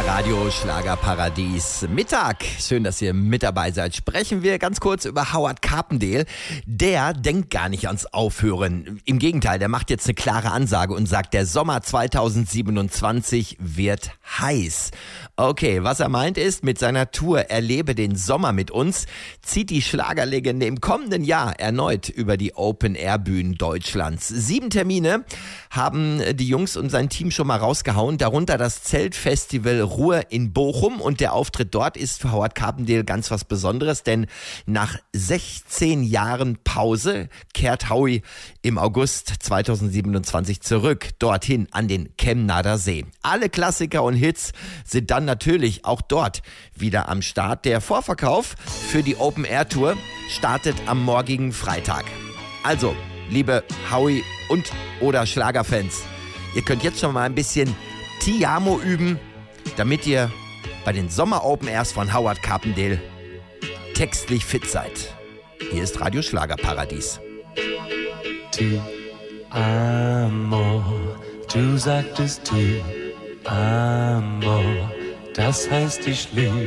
Radio Schlagerparadies Mittag. Schön, dass ihr mit dabei seid. Sprechen wir ganz kurz über Howard Carpendale. Der denkt gar nicht ans Aufhören. Im Gegenteil, der macht jetzt eine klare Ansage und sagt, der Sommer 2027 wird heiß. Okay, was er meint ist, mit seiner Tour Erlebe den Sommer mit uns zieht die Schlagerlegende im kommenden Jahr erneut über die Open-Air-Bühnen Deutschlands. 7 Termine haben die Jungs und sein Team schon mal rausgehauen, darunter das Zeltfestival Ruhr in Bochum, und der Auftritt dort ist für Howard Carpendale ganz was Besonderes, denn nach 16 Jahren Pause kehrt Howie im August 2027 zurück, dorthin an den Kemnader See. Alle Klassiker und Hits sind dann natürlich auch dort wieder am Start. Der Vorverkauf für die Open-Air-Tour startet am morgigen Freitag. Also, liebe Howie und oder Schlagerfans, ihr könnt jetzt schon mal ein bisschen Ti Amo üben, damit ihr bei den Sommer-Open-Airs von Howard Carpendale textlich fit seid. Hier ist Radio Schlagerparadies. Ti Amo, du sagtest Ti Amo, das heißt ich liebe.